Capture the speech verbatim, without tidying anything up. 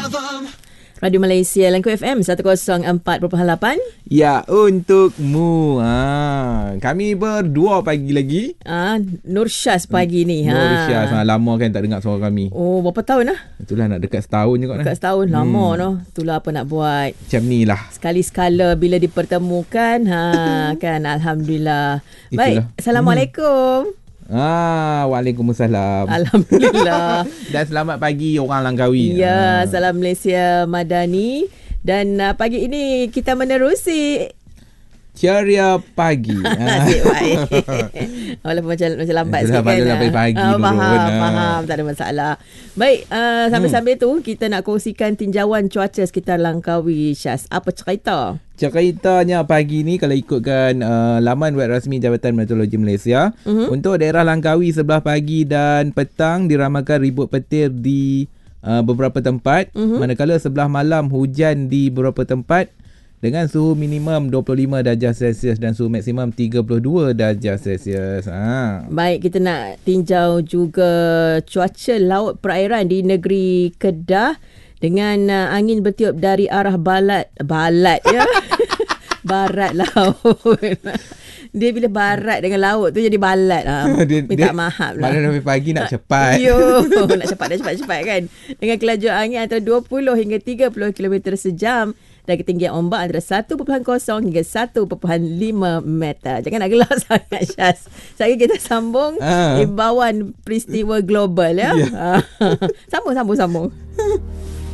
Radio Malaysia Langku F M seratus empat perpuluhan lapan. Ya, untukmu. Ha, kami berdua pagi lagi. Ah, Nur Syaz pagi ni. Nur ha. Syaz. Ha, lama kan tak dengar suara kami. Oh, berapa tahun lah? Itulah nak dekat setahun juga. Dekat setahun. Hmm. Lama noh. Itulah apa nak buat. Macam ni lah. Sekali-sekala bila dipertemukan. Ha, kan. Alhamdulillah. Baik. Itulah. Assalamualaikum. Hmm. Ah, Waalaikumsalam. Alhamdulillah. Dan selamat pagi orang Langkawi. Ya, ah. salam Malaysia Madani. Dan uh, pagi ini kita menerusi Ceria pagi. Nasib baik. Walaupun macam, macam lambat sikit kan. Lambat pagi uh, dulu. Faham, Nah. faham. Tak ada masalah. Baik, uh, sambil-sambil hmm. tu kita nak kongsikan tinjauan cuaca sekitar Langkawi, Syaz. Apa cerita? Ceritanya pagi ni kalau ikutkan uh, laman web rasmi Jabatan Meteorologi Malaysia, uh-huh. untuk daerah Langkawi sebelah pagi dan petang diramalkan ribut petir di uh, beberapa tempat, uh-huh. manakala sebelah malam hujan di beberapa tempat dengan suhu minimum dua puluh lima darjah Celsius dan suhu maksimum tiga puluh dua darjah Celsius. Ha. Baik, kita nak tinjau juga cuaca laut perairan di negeri Kedah dengan uh, angin bertiup dari arah balat balat ya. Barat laut. Dia bila barat dengan laut tu jadi balat ha. dia, minta dia, maaf lah. Malam sampai pagi nak cepat. Yo, nak cepat dah cepat-cepat kan. Dengan kelajuan angin antara dua puluh hingga tiga puluh kilometer sejam dan ketinggian ombak antara satu perpuluhan kosong hingga satu perpuluhan lima meter. Jangan nak gelak sangat, Syaz. Saya kita sambung ah. imbauan peristiwa global ya. Yeah. Sambung sambung sambung.